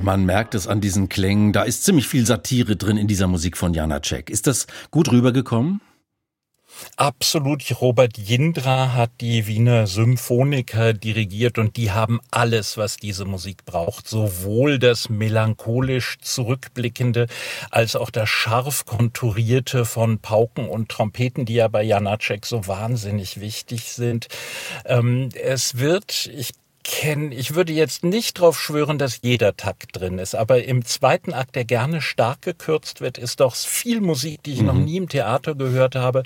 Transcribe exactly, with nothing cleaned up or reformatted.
Man merkt es an diesen Klängen, da ist ziemlich viel Satire drin in dieser Musik von Janáček. Ist das gut rübergekommen? Absolut. Robert Jindra hat die Wiener Symphoniker dirigiert und die haben alles, was diese Musik braucht. Sowohl das melancholisch zurückblickende als auch das scharf konturierte von Pauken und Trompeten, die ja bei Janáček so wahnsinnig wichtig sind. Ähm, es wird, ich Kenn, ich würde jetzt nicht drauf schwören, dass jeder Takt drin ist, aber im zweiten Akt, der gerne stark gekürzt wird, ist doch viel Musik, die ich mhm. noch nie im Theater gehört habe.